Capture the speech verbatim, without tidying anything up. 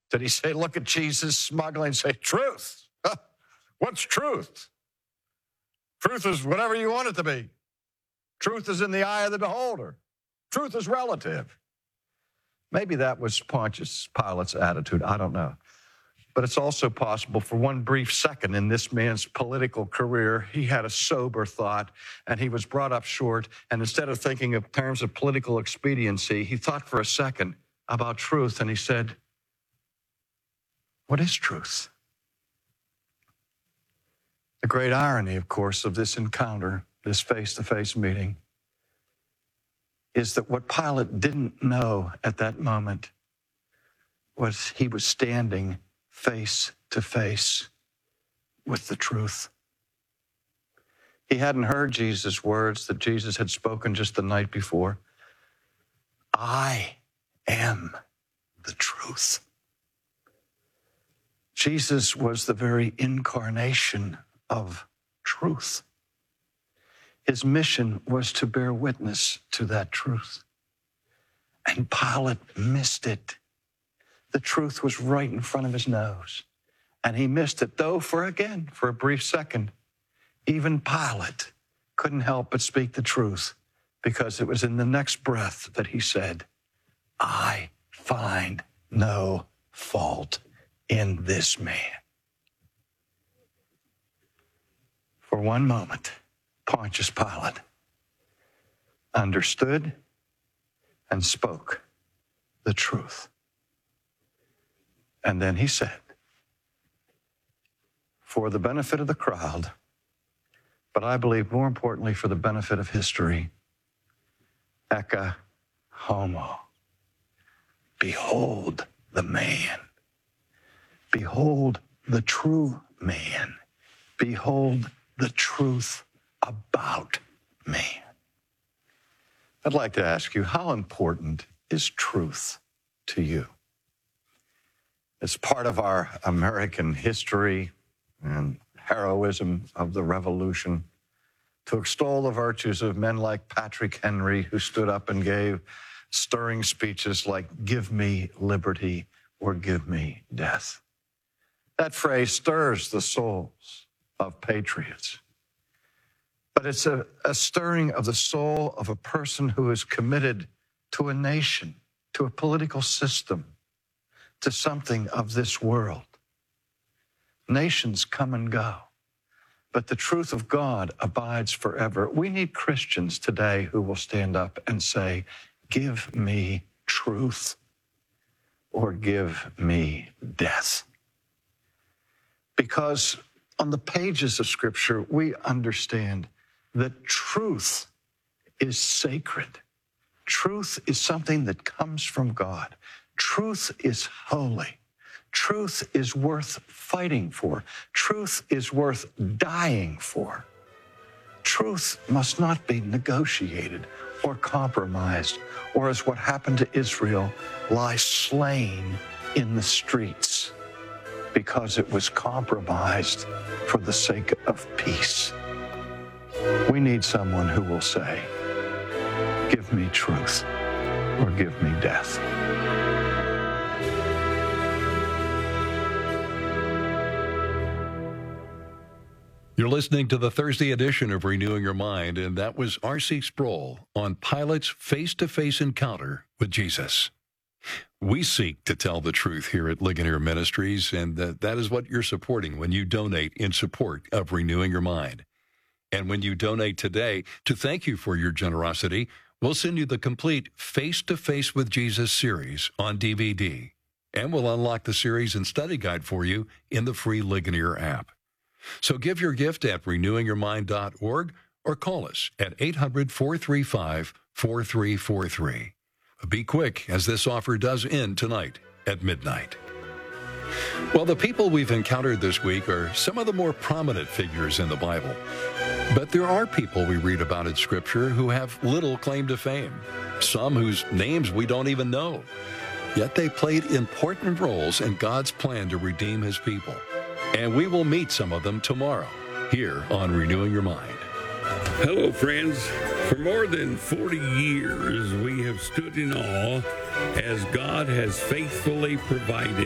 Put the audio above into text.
Did he say, look at Jesus smuggling and say, truth? What's truth? Truth is whatever you want it to be. Truth is in the eye of the beholder. Truth is relative. Maybe that was Pontius Pilate's attitude. I don't know. But it's also possible for one brief second in this man's political career, he had a sober thought and he was brought up short. And instead of thinking in terms of political expediency, he thought for a second about truth and he said, what is truth? The great irony, of course, of this encounter, this face-to-face meeting, is that what Pilate didn't know at that moment was he was standing face to face with the truth. He hadn't heard Jesus' words that Jesus had spoken just the night before. I am the truth. Jesus was the very incarnation of truth. His mission was to bear witness to that truth. And Pilate missed it. The truth was right in front of his nose. And he missed it, though, for again, for a brief second. Even Pilate couldn't help but speak the truth because it was in the next breath that he said, I find no fault in this man. For one moment, Pontius Pilate understood and spoke the truth. And then he said, for the benefit of the crowd, but I believe more importantly for the benefit of history, ecce homo. Behold the man. Behold the true man. Behold the truth about man. I'd like to ask you, how important is truth to you? As part of our American history and heroism of the Revolution, to extol the virtues of men like Patrick Henry, who stood up and gave stirring speeches like, give me liberty or give me death. That phrase stirs the souls of patriots. But it's a, a stirring of the soul of a person who is committed to a nation, to a political system, to something of this world. Nations come and go, but the truth of God abides forever. We need Christians today who will stand up and say, give me truth or give me death. Because on the pages of Scripture, we understand that truth is sacred. Truth is something that comes from God. Truth is holy. Truth is worth fighting for. Truth is worth dying for. Truth must not be negotiated or compromised, or as what happened to Israel, lie slain in the streets because it was compromised for the sake of peace. We need someone who will say, give me truth or give me death. You're listening to the Thursday edition of Renewing Your Mind, and that was R C Sproul on Pilate's face-to-face encounter with Jesus. We seek to tell the truth here at Ligonier Ministries, and that, that is what you're supporting when you donate in support of Renewing Your Mind. And when you donate today, to thank you for your generosity, we'll send you the complete Face-to-Face with Jesus series on D V D, and we'll unlock the series and study guide for you in the free Ligonier app. So give your gift at renewing your mind dot org or call us at eight hundred, four three five, four three four three. Be quick, as this offer does end tonight at midnight. Well, the people we've encountered this week are some of the more prominent figures in the Bible. But there are people we read about in Scripture who have little claim to fame, some whose names we don't even know. Yet they played important roles in God's plan to redeem His people. And we will meet some of them tomorrow here on Renewing Your Mind. Hello, friends. For more than forty years, we have stood in awe as God has faithfully provided